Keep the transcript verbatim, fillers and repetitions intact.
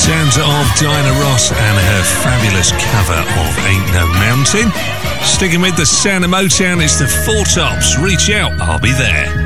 Sounds of Diana Ross and her fabulous cover of Ain't No Mountain. Sticking with the sound of Motown, it's the Four Tops. Reach out, I'll be there.